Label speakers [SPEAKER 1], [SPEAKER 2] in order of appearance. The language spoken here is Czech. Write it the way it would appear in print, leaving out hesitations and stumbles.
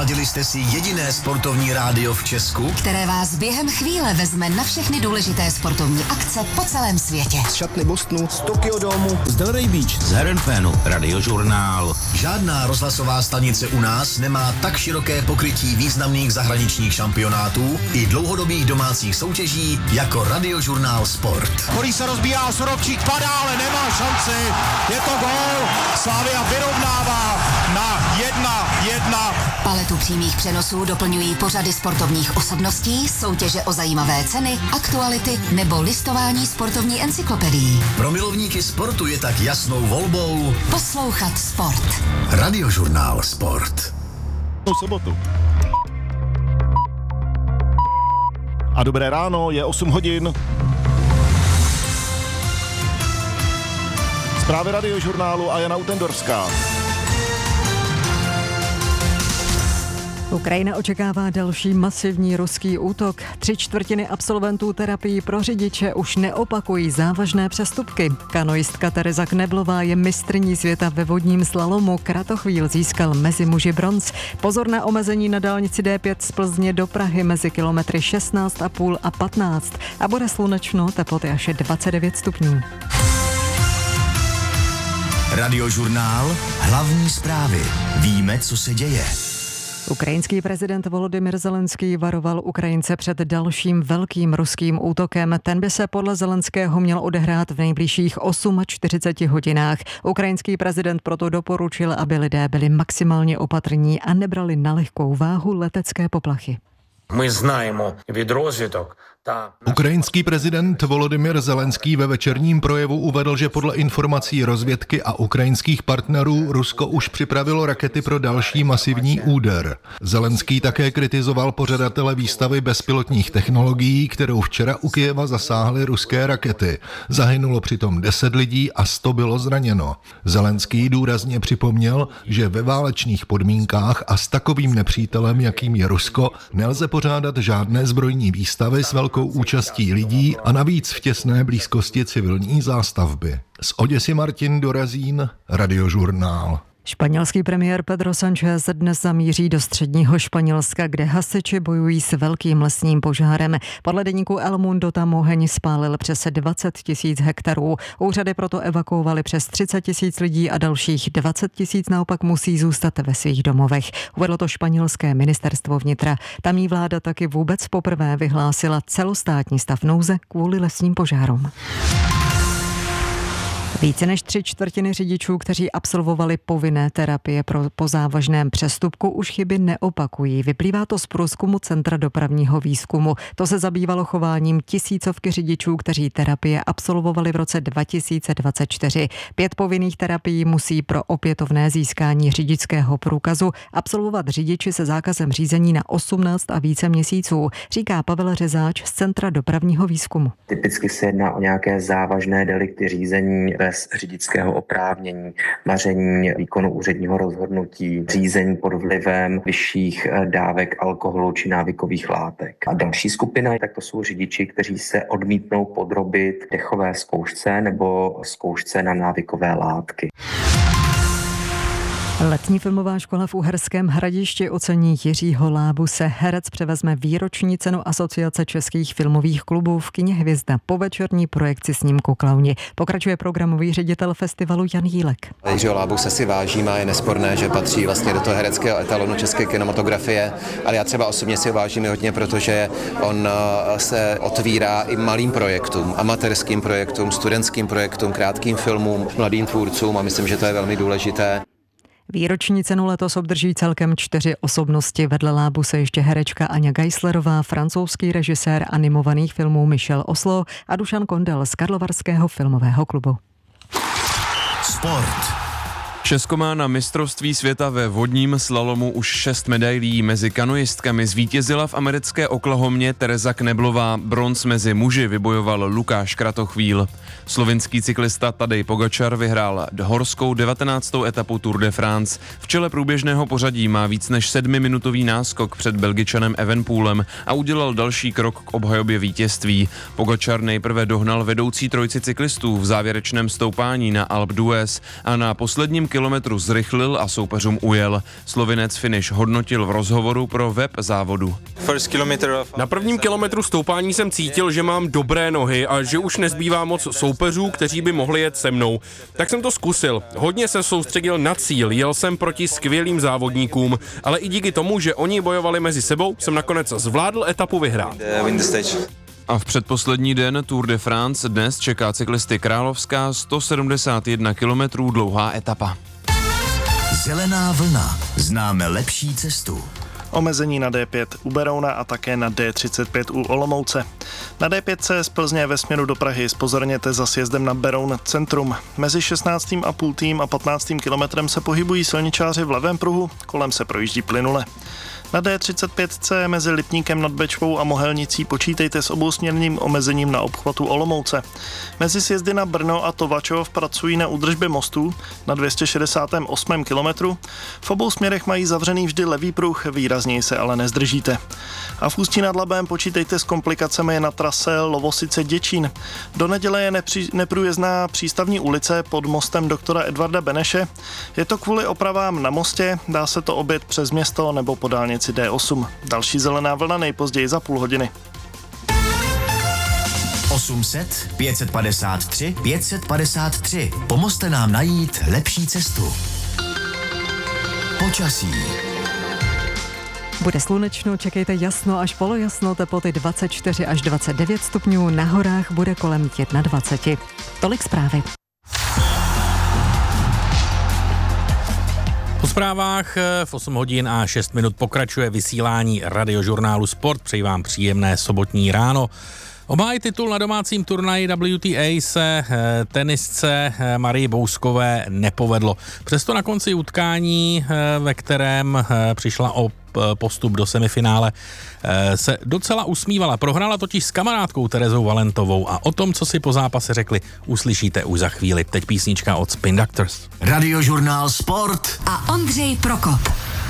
[SPEAKER 1] Naladili jste si jediné sportovní rádio v Česku,
[SPEAKER 2] které vás během chvíle vezme na všechny důležité sportovní akce po celém světě.
[SPEAKER 3] Z šatny Bostonu, z Tokyo Domu,
[SPEAKER 1] z Delray Beach,
[SPEAKER 4] z Herrenfénu, Radiožurnál.
[SPEAKER 1] Žádná rozhlasová stanice u nás nemá tak široké pokrytí významných zahraničních šampionátů i dlouhodobých domácích soutěží jako Radiožurnál Sport.
[SPEAKER 5] Holý se rozbíjá, Surovčík padá, ale nemá šanci. Je to gól. Slavia vyrovnává na 1-1.
[SPEAKER 2] Paletu přímých přenosů doplňují pořady sportovních osobností, soutěže o zajímavé ceny, aktuality nebo listování sportovní encyklopedií.
[SPEAKER 1] Pro milovníky sportu je tak jasnou volbou
[SPEAKER 2] poslouchat sport.
[SPEAKER 1] Radiožurnál Sport.
[SPEAKER 6] Sobotu. A dobré ráno, je 8 hodin. Zprávy Radiožurnálu a Jana Utendorská.
[SPEAKER 7] Ukrajina očekává další masivní ruský útok. 3/4 absolventů terapii pro řidiče už neopakují závažné přestupky. Kanoistka Tereza Kneblová je mistryní světa ve vodním slalomu. Kratochvíl získal mezi muži bronz. Pozor na omezení na dálnici D5 z Plzně do Prahy mezi kilometry 16,5 a 15. A bude slunečno, teploty až 29 stupňů.
[SPEAKER 1] Radiožurnál, hlavní zprávy. Víme, co se děje.
[SPEAKER 7] Ukrajinský prezident Volodymyr Zelenský varoval Ukrajince před dalším velkým ruským útokem. Ten by se podle Zelenského měl odehrát v nejbližších 48 hodinách. Ukrajinský prezident proto doporučil, aby lidé byli maximálně opatrní a nebrali na lehkou váhu letecké poplachy.
[SPEAKER 8] My známe від розвідок.
[SPEAKER 9] Ukrajinský prezident Volodymyr Zelenský ve večerním projevu uvedl, že podle informací rozvědky a ukrajinských partnerů Rusko už připravilo rakety pro další masivní úder. Zelenský také kritizoval pořadatele výstavy bezpilotních technologií, kterou včera u Kyjeva zasáhly ruské rakety. Zahynulo přitom 10 lidí a 100 bylo zraněno. Zelenský důrazně připomněl, že ve válečných podmínkách a s takovým nepřítelem, jakým je Rusko, nelze pořádat žádné zbrojní výstavy s velkou účastí lidí a navíc v těsné blízkosti civilní zástavby. Z Oděsy Martin Dorazín, Radiožurnál.
[SPEAKER 7] Španělský premiér Pedro Sánchez dnes zamíří do středního Španělska, kde hasiči bojují s velkým lesním požárem. Podle deníku El Mundo tam oheň spálil přes 20 000 hektarů. Úřady proto evakuovali přes 30 000 lidí a dalších 20 000 naopak musí zůstat ve svých domovech. Uvedlo to španělské ministerstvo vnitra. Tamní vláda taky vůbec poprvé vyhlásila celostátní stav nouze kvůli lesním požárům. Více než 3/4 řidičů, kteří absolvovali povinné terapie po závažném přestupku, už chyby neopakují. Vyplývá to z průzkumu Centra dopravního výzkumu. To se zabývalo chováním tisícovky řidičů, kteří terapie absolvovali v roce 2024. 5 povinných terapií musí pro opětovné získání řidičského průkazu absolvovat řidiči se zákazem řízení na 18 a více měsíců, říká Pavel Řezáč z Centra dopravního výzkumu.
[SPEAKER 10] Typicky se jedná o nějaké závažné delikty řízení bez řidičského oprávnění, maření výkonu úředního rozhodnutí, řízení pod vlivem vyšších dávek alkoholu či návykových látek. A další skupina, tak to jsou řidiči, kteří se odmítnou podrobit dechové zkoušce nebo zkoušce na návykové látky.
[SPEAKER 7] Letní filmová škola v Uherském Hradišti ocení Jiřího Lábuse. Herec převezme výroční cenu Asociace českých filmových klubů v kině Hvězda po večerní projekci snímku Klauni. Pokračuje programový ředitel festivalu Jan Jílek.
[SPEAKER 11] Jiřího Lábuse si vážím a je nesporné, že patří vlastně do toho hereckého etalonu české kinematografie, ale já třeba osobně si ho vážím hodně, protože on se otvírá i malým projektům, amatérským projektům, studentským projektům, krátkým filmům, mladým tvůrcům a myslím, že to je velmi důležité.
[SPEAKER 7] Výroční cenu letos obdrží celkem 4 osobnosti. Vedle Lábuse ještě herečka Aňa Geislerová, francouzský režisér animovaných filmů Michel Oslo a Dušan Kondel z Karlovarského filmového klubu.
[SPEAKER 1] Sport.
[SPEAKER 12] Česko má na mistrovství světa ve vodním slalomu už 6 medailí. Mezi kanoistkami zvítězila v americké Oklahomě Tereza Kneblová. Bronz mezi muži vybojoval Lukáš Kratochvíl. Slovinský cyklista Tadej Pogačar vyhrál horskou 19. etapu Tour de France. V čele průběžného pořadí má víc než 7minutový náskok před Belgičanem Evenepoelem a udělal další krok k obhajobě vítězství. Pogačar nejprve dohnal vedoucí trojici cyklistů v závěrečném stoupání na Alpe d'Huez a na posledním kilometru kilometru zrychlil a soupeřům ujel. Slovinec finish hodnotil v rozhovoru pro web závodu.
[SPEAKER 13] Na prvním kilometru stoupání jsem cítil, že mám dobré nohy a že už nezbývá moc soupeřů, kteří by mohli jet se mnou. Tak jsem to zkusil. Hodně se soustředil na cíl, jel jsem proti skvělým závodníkům, ale i díky tomu, že oni bojovali mezi sebou, jsem nakonec zvládl etapu vyhrát.
[SPEAKER 12] A v předposlední den Tour de France dnes čeká cyklisty Královská 171 kilometrů dlouhá etapa.
[SPEAKER 1] Zelená vlna. Známe lepší cestu.
[SPEAKER 6] Omezení na D5 u Berouna a také na D35 u Olomouce. Na D5 z Plzně ve směru do Prahy zpozorněte za sjezdem na Beroun centrum. Mezi 16,5 a 15 kilometrem se pohybují silničáři v levém pruhu, kolem se projíždí plynule. Na D35C mezi Lipníkem nad Bečvou a Mohelnicí počítejte s obousměrným omezením na obchvatu Olomouce. Mezi sjezdy na Brno a Tovačov pracují na údržbě mostů na 268. kilometru. V obou směrech mají zavřený vždy levý pruh, výrazněji se ale nezdržíte. A v Ústí nad Labem počítejte s komplikacemi na trase Lovosice-Děčín. Do neděle je neprůjezdná přístavní ulice pod mostem doktora Edvarda Beneše. Je to kvůli opravám na mostě, dá se to objet přes město nebo po dálnici D8. Další zelená vlna nejpozději za půl hodiny.
[SPEAKER 1] 800 553 553. Pomozte nám najít lepší cestu. Počasí.
[SPEAKER 7] Bude slunečno, čekejte jasno až polojasno, teploty 24 až 29 stupňů, na horách bude kolem 21. Tolik zprávy.
[SPEAKER 14] Po zprávách v 8 hodin a 6 minut pokračuje vysílání radiožurnálu Sport. Přeji vám příjemné sobotní ráno. Obhájit titul na domácím turnaji WTA se tenisce Marii Bouskové nepovedlo. Přesto na konci utkání, ve kterém přišla o postup do semifinále, se docela usmívala. Prohrála totiž s kamarádkou Terezou Valentovou a o tom, co si po zápase řekli, uslyšíte už za chvíli. Teď písnička od Spin Doctors.
[SPEAKER 1] Radiožurnál Sport
[SPEAKER 2] a Ondřej Prokop.